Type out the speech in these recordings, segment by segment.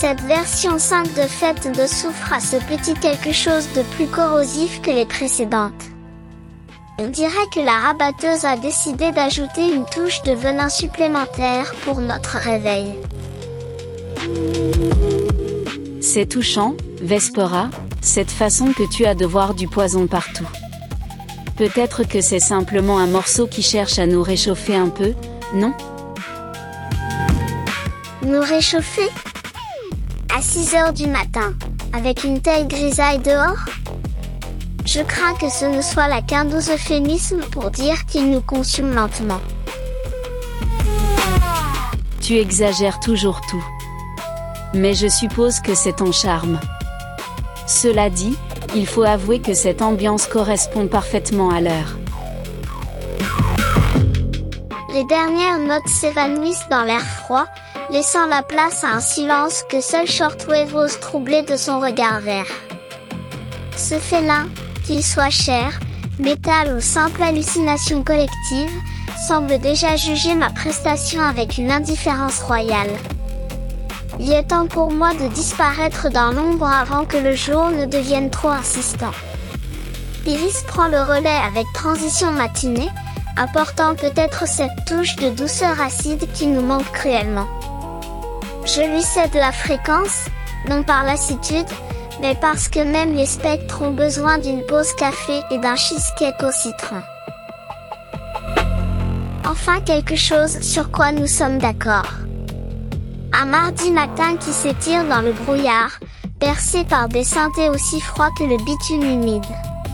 Cette version 5 de Fête de Soufre a ce petit quelque chose de plus corrosif que les précédentes. On dirait que la rabatteuse a décidé d'ajouter une touche de venin supplémentaire pour notre réveil. C'est touchant, Vespera, cette façon que tu as de voir du poison partout. Peut-être que c'est simplement un morceau qui cherche à nous réchauffer un peu, non? Nous réchauffer? À 6 heures du matin, avec une telle grisaille dehors? Je crains que ce ne soit là qu'un doux euphémisme pour dire qu'il nous consume lentement. Tu exagères toujours tout. Mais je suppose que c'est ton charme. Cela dit, il faut avouer que cette ambiance correspond parfaitement à l'heure. Les dernières notes s'évanouissent dans l'air froid, laissant la place à un silence que seul Shortwave ose troubler de son regard vert. Ce félin, qu'il soit chair, métal ou simple hallucination collective, semble déjà juger ma prestation avec une indifférence royale. Il est temps pour moi de disparaître dans l'ombre avant que le jour ne devienne trop insistant. Iris prend le relais avec Transition matinée, apportant peut-être cette touche de douceur acide qui nous manque cruellement. Je lui cède la fréquence, non par lassitude, mais parce que même les spectres ont besoin d'une pause café et d'un cheesecake au citron. Enfin quelque chose sur quoi nous sommes d'accord. Un mardi matin qui s'étire dans le brouillard, bercé par des synthés aussi froids que le bitume humide.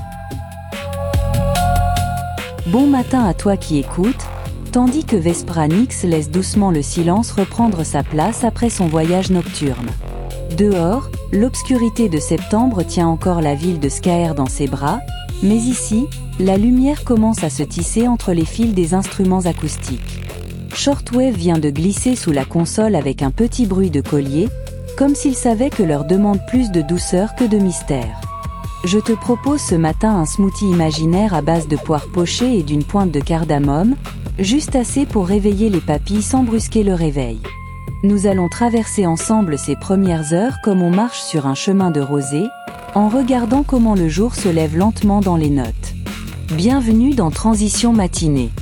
Bon matin à toi qui écoutes, tandis que Vespranix laisse doucement le silence reprendre sa place après son voyage nocturne. Dehors, l'obscurité de septembre tient encore la ville de Skaer dans ses bras, mais ici, la lumière commence à se tisser entre les fils des instruments acoustiques. Shortwave vient de glisser sous la console avec un petit bruit de collier, comme s'il savait que l'heure demande plus de douceur que de mystère. Je te propose ce matin un smoothie imaginaire à base de poires pochées et d'une pointe de cardamome, juste assez pour réveiller les papilles sans brusquer le réveil. Nous allons traverser ensemble ces premières heures comme on marche sur un chemin de rosée, en regardant comment le jour se lève lentement dans les notes. Bienvenue dans Transition matinée.